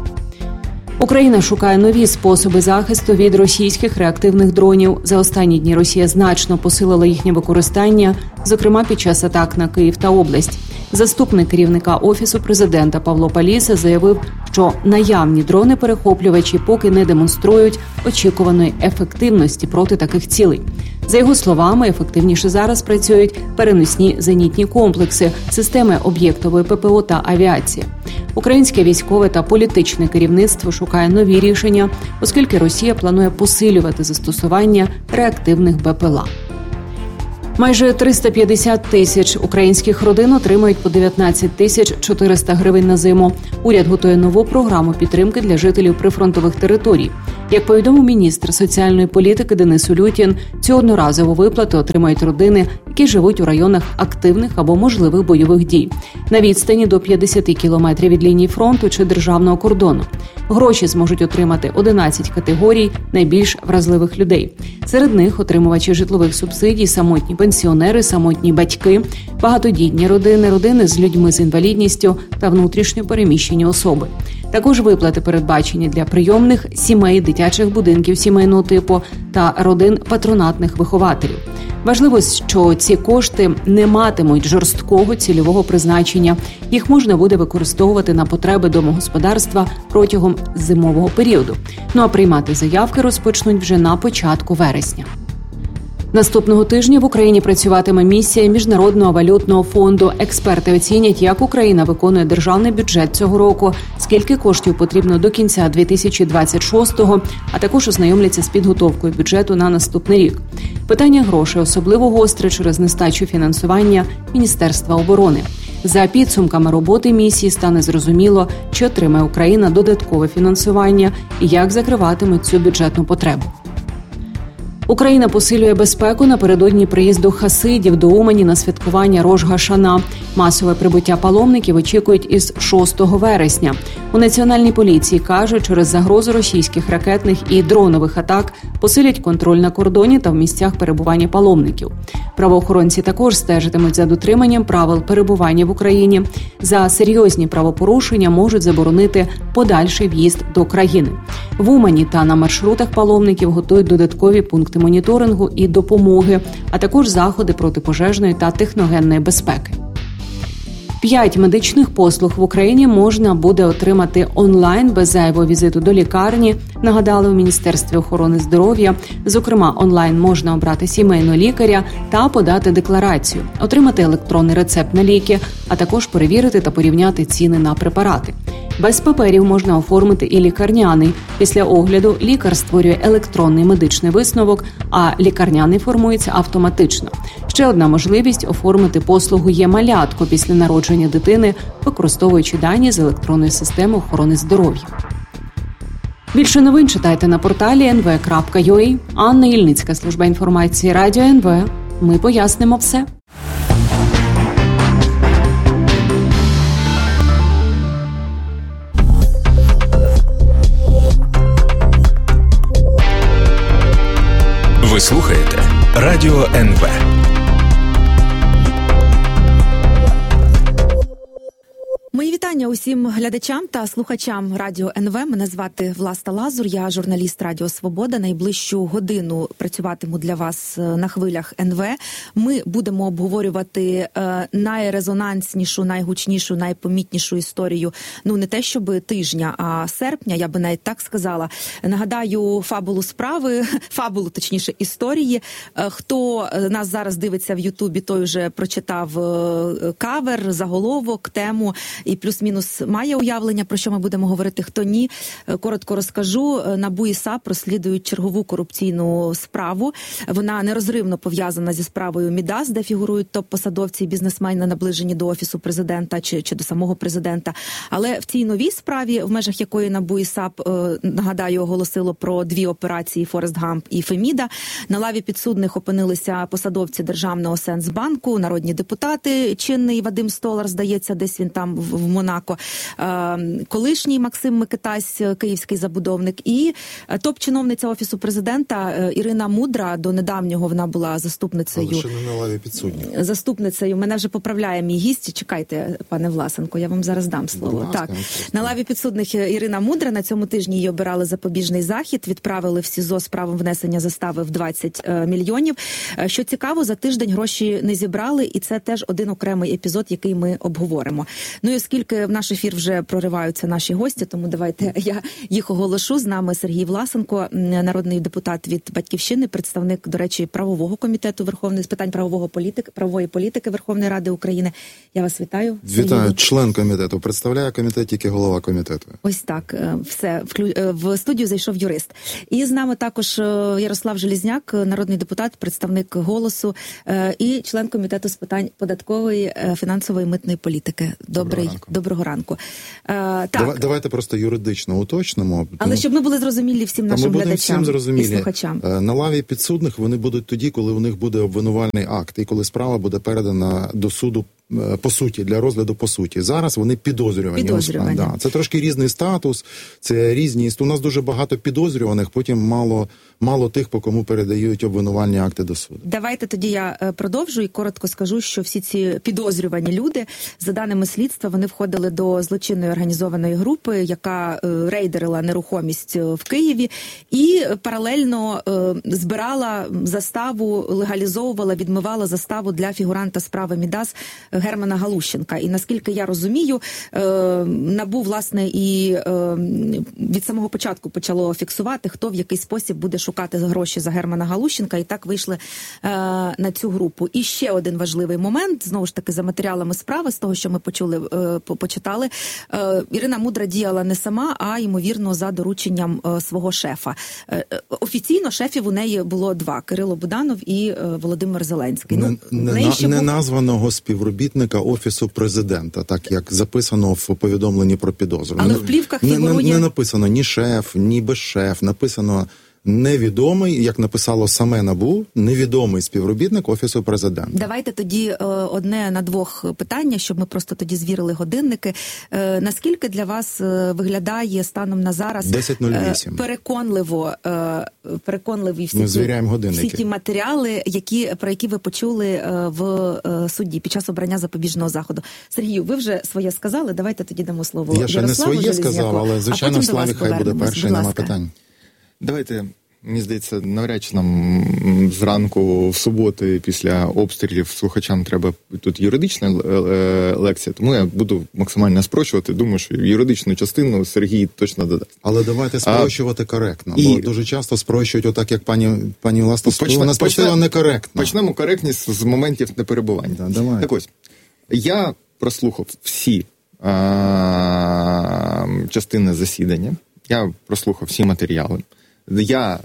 Україна шукає нові способи захисту від російських реактивних дронів. За останні дні Росія значно посилила їхнє використання, зокрема під час атак на Київ та область. Заступник керівника Офісу президента Павло Паліса заявив, що наявні дрони-перехоплювачі поки не демонструють очікуваної ефективності проти таких цілей. За його словами, ефективніше зараз працюють переносні зенітні комплекси, системи об'єктової ППО та авіація. Українське військове та політичне керівництво шукає нові рішення, оскільки Росія планує посилювати застосування реактивних БПЛА. Майже 350 тисяч українських родин отримають по 19 тисяч 400 гривень на зиму. Уряд готує нову програму підтримки для жителів прифронтових територій. Як повідомив міністр соціальної політики Денис Улютін, цю одноразову виплату отримають родини, які живуть у районах активних або можливих бойових дій, на відстані до 50 кілометрів від лінії фронту чи державного кордону. Гроші зможуть отримати 11 категорій найбільш вразливих людей. Серед них отримувачі житлових субсидій, самотні пенсіонери, самотні батьки, багатодітні родини, родини з людьми з інвалідністю та внутрішньо переміщені особи. Також виплати передбачені для прийомних сімей, дитячих будинків сімейного типу та родин патронатних вихователів. Важливо, що ці кошти не матимуть жорсткого цільового призначення. Їх можна буде використовувати на потреби домогосподарства протягом зимового періоду. А приймати заявки розпочнуть вже на початку вересня. Наступного тижня в Україні працюватиме місія Міжнародного валютного фонду. Експерти оцінять, як Україна виконує державний бюджет цього року, скільки коштів потрібно до кінця 2026-го, а також ознайомляться з підготовкою бюджету на наступний рік. Питання грошей особливо гостре через нестачу фінансування Міністерства оборони. За підсумками роботи місії стане зрозуміло, чи отримає Україна додаткове фінансування і як закриватимуть цю бюджетну потребу. Україна посилює безпеку напередодні приїзду хасидів до Умані на святкування Рош-га-Шана. Масове прибуття паломників очікують із 6 вересня. У Національній поліції кажуть, через загрозу російських ракетних і дронових атак посилять контроль на кордоні та в місцях перебування паломників. Правоохоронці також стежитимуть за дотриманням правил перебування в Україні. За серйозні правопорушення можуть заборонити подальший в'їзд до країни. В Умані та на маршрутах паломників готують додаткові пункти моніторингу і допомоги, а також заходи протипожежної та техногенної безпеки. 5 медичних послуг в Україні можна буде отримати онлайн без зайвого візиту до лікарні, нагадали у Міністерстві охорони здоров'я. Зокрема, онлайн можна обрати сімейного лікаря та подати декларацію, отримати електронний рецепт на ліки, а також перевірити та порівняти ціни на препарати. Без паперів можна оформити і лікарняний. Після огляду лікар створює електронний медичний висновок, а лікарняний формується автоматично. Ще одна можливість – оформити послугу «Є-малятко» після народження дитини, використовуючи дані з електронної системи охорони здоров'я. Більше новин читайте на порталі nv.ua. Анна Ільницька, служба інформації Радіо НВ. Ми пояснимо все. Ви слухаєте Радіо НВ. Мої вітання усім глядачам та слухачам Радіо НВ. Мене звати Власта Лазур, я журналіст Радіо Свобода. Найближчу годину працюватиму для вас на хвилях НВ. Ми будемо обговорювати найрезонанснішу, найгучнішу, найпомітнішу історію, не те щоб тижня, а серпня, я би навіть так сказала. Нагадаю фабулу справи, точніше історії. Хто нас зараз дивиться в Ютубі, той вже прочитав кавер, заголовок, тему і плюс-мінус плюс-мінус має уявлення, про що ми будемо говорити, хто ні. Коротко розкажу. НАБУ і САП розслідують чергову корупційну справу. Вона нерозривно пов'язана зі справою Мідас, де фігурують топ-посадовці і бізнесмени, наближені до Офісу президента чи до самого президента. Але в цій новій справі, в межах якої НАБУ і САП, нагадаю, оголосило про 2 операції «Форест Гамп» і «Феміда», на лаві підсудних опинилися посадовці Державного Сенсбанку, народні депутати, чинний Вадим Столар, здається, десь він там в Монако, колишній Максим Микитась, київський забудовник, і топ-чиновниця Офісу президента Ірина Мудра, до недавнього вона була заступницею. Але ще не на лаві підсудних. Заступницею, мене вже поправляє мій гість, чекайте, пане Власенко, я вам зараз дам слово. Ласка, так, на лаві підсудних Ірина Мудра, на цьому тижні її обирали запобіжний захід, відправили в СІЗО з правом внесення застави в 20 мільйонів. Що цікаво, за тиждень гроші не зібрали, і це теж один окремий епізод, який ми обговоримо. Ну і оскільки в наш ефір вже прориваються наші гості, тому давайте я їх оголошу. З нами Сергій Власенко, народний депутат від «Батьківщини», представник, до речі, правового комітету з питань правової політики Верховної Ради України. Я вас вітаю. Вітаю, член комітету. Представляє комітет тільки голова комітету. Ось так, все. В студію зайшов юрист. І з нами також Ярослав Желізняк, народний депутат, представник «Голосу» і член комітету з питань податкової, фінансової, митної політики. Доброго ранку. Так. Давайте просто юридично уточнимо. Але щоб ми були зрозумілі всім нашим глядачам і слухачам. На лаві підсудних вони будуть тоді, коли у них буде обвинувальний акт і коли справа буде передана до суду по суті, для розгляду по суті. Зараз вони підозрювані. Да. Це трошки різний статус, це різні. У нас дуже багато підозрюваних, потім мало тих, по кому передають обвинувальні акти до суду. Давайте тоді я продовжу і коротко скажу, що всі ці підозрювані люди, за даними слідства, вони входили до злочинної організованої групи, яка рейдерила нерухомість в Києві і паралельно збирала заставу, легалізовувала, відмивала заставу для фігуранта справи Мідас Германа Галущенка. І наскільки я розумію, НАБУ, власне, і від самого початку почало фіксувати, хто в який спосіб буде шукати гроші за Германа Галущенка, і так вийшли на цю групу. І ще один важливий момент, знову ж таки, за матеріалами справи, з того, що ми почитали, Ірина Мудра діяла не сама, а, ймовірно, за дорученням свого шефа. Офіційно шефів у неї було 2 – Кирило Буданов і Володимир Зеленський. Неназваного співробітника Офісу президента, так як записано в повідомленні про підозру. Але в плівках фігурує... Не написано ні шеф, ні безшеф, написано невідомий, як написало саме НАБУ, невідомий співробітник Офісу президента. Давайте тоді одне на 2 питання, щоб ми просто тоді звірили годинники. Наскільки для вас виглядає станом на зараз 10:08 переконливі всі ті матеріали, про які ви почули в суді під час обрання запобіжного заходу? Сергію, ви вже своє сказали, давайте тоді дамо слово Я ще Ярославу не своє Желізняку, сказав, але, звичайно, Славі хай буде перший, нема питань. Давайте, мені здається, навряд чи нам зранку в суботу після обстрілів слухачам треба тут юридична лекція, тому я буду максимально спрощувати. Думаю, що юридичну частину Сергій точно додасть. Але давайте спрощувати коректно, бо дуже часто спрощують отак, як пані Власна сказала, вона спрощила некоректно. Почнемо коректність з моментів неперебування. Давай. Так ось, я прослухав всі частини засідання, я прослухав всі матеріали. Я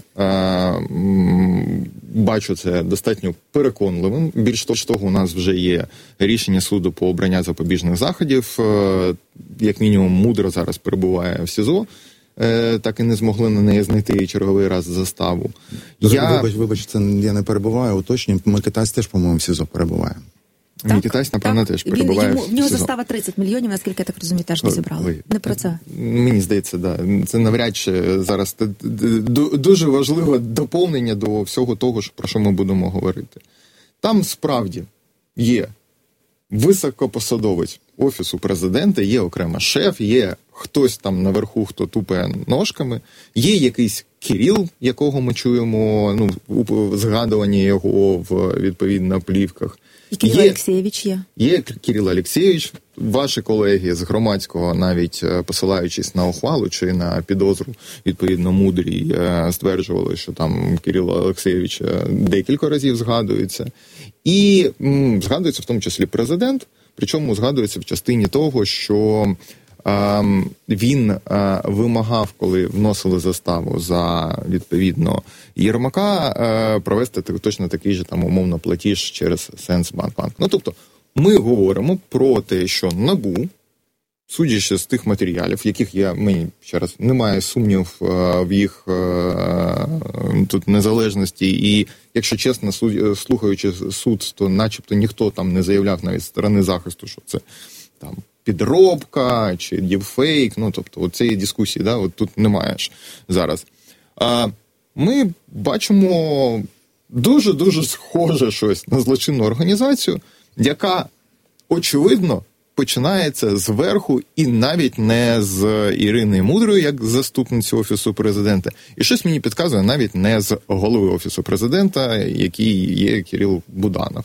бачу це достатньо переконливим. Більш того, у нас вже є рішення суду по обрання запобіжних заходів. Як мінімум, Мудра зараз перебуває в СІЗО. Так і не змогли на неї знайти черговий раз заставу. Вибач, це я не перебуваю, уточнюю. Микитась теж, по-моєму, в СІЗО перебуває. Микитась, напевно, теж перебуває в нього застава 30 мільйонів, наскільки я так розумію, теж не зібрали. Не про це. Мені здається, да. Це навряд чи зараз дуже важливе доповнення до всього того, про що ми будемо говорити. Там справді є високопосадовець Офісу президента, є окремо шеф, є хтось там наверху, хто тупає ножками, є якийсь Кирил, якого ми чуємо, згадування його відповідно на плівках. І Кирил Олексійович є. Є Кирил Олексійович. Ваші колеги з громадського, навіть посилаючись на ухвалу чи на підозру, відповідно, Мудрій, стверджували, що там Кирил Олексійович декілька разів згадується. І згадується в тому числі президент, Причому згадується в частині того, що він вимагав, коли вносили заставу за, відповідно, Єрмака, провести точно такий же там умовно платіж через Сенсбанк. Ну, тобто, ми говоримо про те, що НАБУ, судячи з тих матеріалів, яких мені ще раз немає сумнів в їх тут незалежності, і, якщо чесно, слухаючи суд, то начебто ніхто там не заявляв навіть з сторони захисту, що це там підробка чи діпфейк, ну, тобто, цієї дискусії, да, от тут немає ж зараз. Ми бачимо дуже-дуже схоже щось на злочинну організацію, яка, очевидно, починається зверху і навіть не з Ірини Мудрої, як заступниці Офісу Президента. І щось мені підказує, навіть не з голови Офісу Президента, який є Кирил Буданов.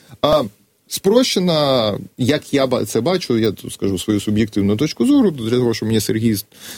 Спрощена, як я це бачу, я тут скажу свою суб'єктивну точку зору, для того, що мені Сергій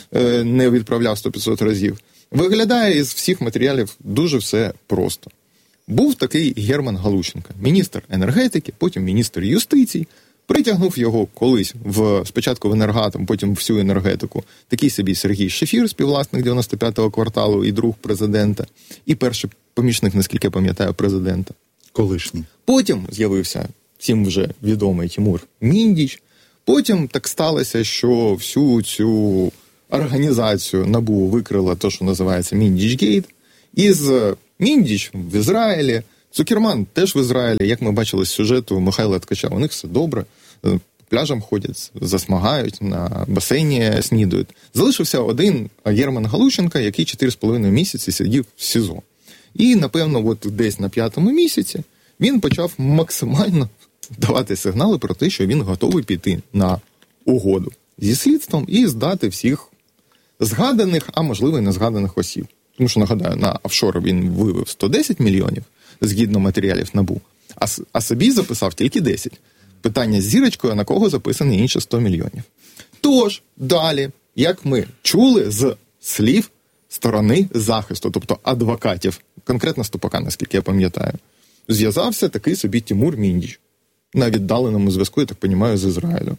не відправляв 100-500 разів, виглядає із всіх матеріалів дуже все просто. Був такий Герман Галущенко, міністр енергетики, потім міністр юстиції, притягнув його колись спочатку в Енергатом, потім всю енергетику, такий собі Сергій Шефір, співвласник 95-го кварталу і друг президента, і перший помічник, наскільки я пам'ятаю, президента. Колишній. Потім з'явився всім вже відомий Тимур Міндіч. Потім так сталося, що всю цю організацію НАБУ викрила те, що називається Міндічгейт. Із Міндіч в Ізраїлі, Цукерман теж в Ізраїлі, як ми бачили з сюжету Михайла Ткача, у них все добре, по пляжам ходять, засмагають, на басейні снідають. Залишився один Герман Галущенко, який 4,5 місяці сидів в СІЗО. І, напевно, от десь на 5-му місяці він почав максимально давати сигнали про те, що він готовий піти на угоду зі слідством і здати всіх згаданих, а можливо і незгаданих осіб. Тому що, нагадаю, на офшори він вивів 110 мільйонів, згідно матеріалів НАБУ, а собі записав тільки 10. Питання з зірочкою, на кого записані інші 100 мільйонів. Тож, далі, як ми чули з слів сторони захисту, тобто адвокатів, конкретно Ступака, наскільки я пам'ятаю, зв'язався такий собі Тимур Міндіч, на віддаленому зв'язку, я так розумію, з Ізраїлю,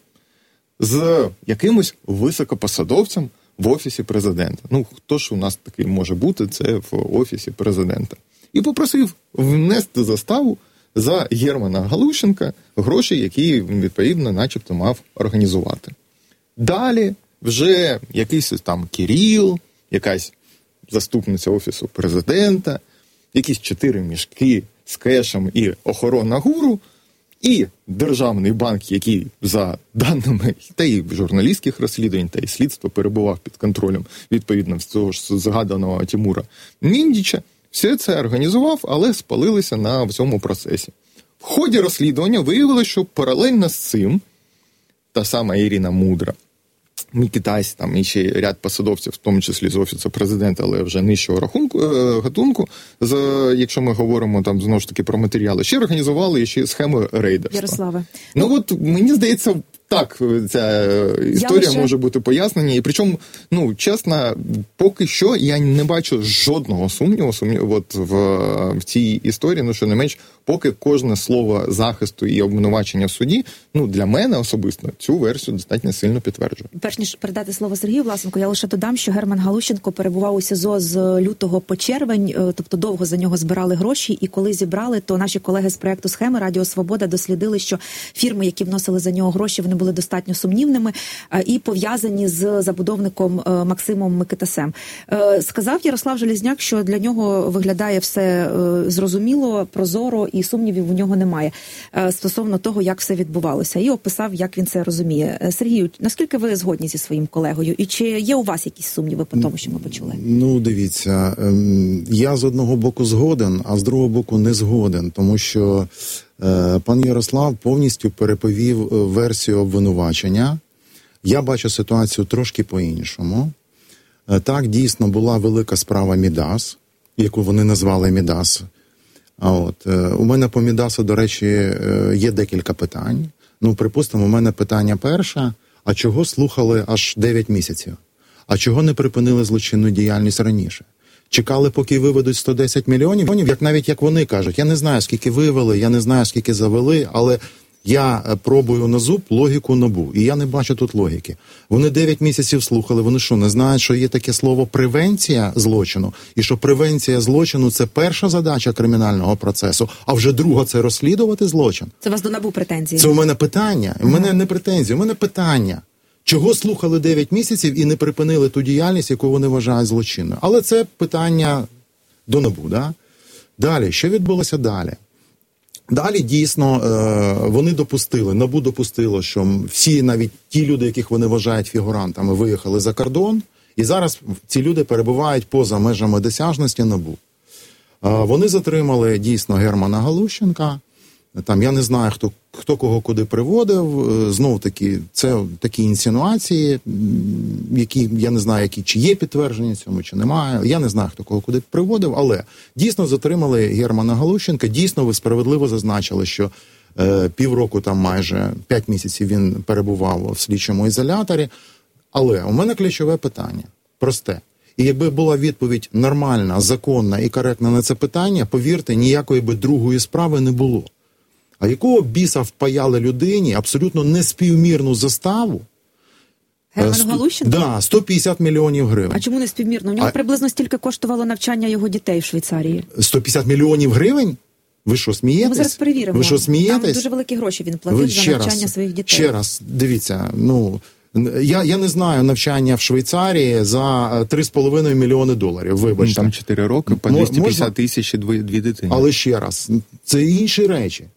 з якимось високопосадовцем в Офісі Президента. Ну, хто ж у нас такий може бути, це в Офісі Президента. І попросив внести заставу за Германа Галущенка гроші, які він, відповідно, начебто мав організувати. Далі вже якийсь там Кирил, якась заступниця Офісу Президента, якісь 4 мішки з кешем і охорона ГУРу, і Державний банк, який за даними та й журналістських розслідувань, та й слідства перебував під контролем, відповідно, з цього ж згаданого Тимура Міндіча, все це організував, але спалилися на всьому процесі. В ході розслідування виявилося, що паралельно з цим та сама Ірина Мудра, Мікітась, там і ще ряд посадовців, в тому числі з Офісу Президента, але вже нижчого гатунку, якщо ми говоримо там знову ж таки про матеріали, ще організували ще схеми рейдерства. Ярославе. Ну от мені здається, так ця історія може бути пояснення. І причому, ну, чесно, поки що я не бачу жодного сумніву от в цій історії, ну, що не менш, поки кожне слово захисту і обвинувачення в суді, ну, для мене особисто цю версію достатньо сильно підтверджує. Перш ніж передати слово Сергію Власенку, я лише додам, що Герман Галущенко перебував у СІЗО з лютого по червень, тобто довго за нього збирали гроші, і коли зібрали, то наші колеги з проекту «Схеми» Радіо Свобода дослідили, що фірми, які вносили за нього гроші, вони були достатньо сумнівними і пов'язані з забудовником Максимом Микитасем. Сказав Ярослав Железняк, що для нього виглядає все зрозуміло, прозоро і сумнівів у нього немає стосовно того, як все відбувалося. І описав, як він це розуміє. Сергію, наскільки ви згодні зі своїм колегою? І чи є у вас якісь сумніви по тому, що ми почули? Ну, дивіться, я з одного боку згоден, а з другого боку не згоден, тому що пан Ярослав повністю переповів версію обвинувачення. Я бачу ситуацію трошки по-іншому. Так, дійсно, була велика справа Мідас, яку вони назвали Мідас. У мене по Мідасу, до речі, є декілька питань. Ну, припустимо, у мене питання перше, а чого слухали аж 9 місяців? А чого не припинили злочинну діяльність раніше? Чекали, поки виведуть 110 мільйонів, як навіть як вони кажуть. Я не знаю, скільки вивели, я не знаю, скільки завели, але Я пробую на зуб логіку НАБУ, і я не бачу тут логіки. Вони 9 місяців слухали, вони що, не знають, що є таке слово превенція злочину? І що превенція злочину – це перша задача кримінального процесу, а вже друга – це розслідувати злочин? Це у вас до НАБУ претензії? Це у мене питання. У мене не претензії, у мене питання. Чого слухали 9 місяців і не припинили ту діяльність, яку вони вважають злочинною? Але це питання до НАБУ, да? Далі, що відбулося далі? Далі, дійсно, вони допустили, НАБУ допустило, що всі, навіть ті люди, яких вони вважають фігурантами, виїхали за кордон, і зараз ці люди перебувають поза межами досяжності НАБУ. Вони затримали, дійсно, Германа Галущенка. Там, я не знаю, хто кого куди приводив. Знов-таки, це такі інсинуації, які, я не знаю, чи є підтвердження цьому, чи немає. Я не знаю, хто кого куди приводив, але дійсно затримали Германа Галущенка. Дійсно, ви справедливо зазначили, що півроку, там майже 5 місяців він перебував в слідчому ізоляторі. Але у мене ключове питання, просте. І якби була відповідь нормальна, законна і коректна на це питання, повірте, ніякої би другої справи не було. А якого біса впаяли людині абсолютно неспівмірну заставу? Герману Галущенку? Да, 150 мільйонів гривень. А чому неспівмірно? У нього приблизно стільки коштувало навчання його дітей в Швейцарії. 150 мільйонів гривень? Ви що, смієтесь? Ми зараз перевіримо. Ви що, смієтесь? Там дуже великі гроші він платив за навчання своїх дітей. Ще раз, дивіться, я не знаю навчання в Швейцарії за 3,5 мільйони доларів, вибачте. Там 4 роки, по 250 тисяч і 2 дитини. Але ще раз, це інші речі.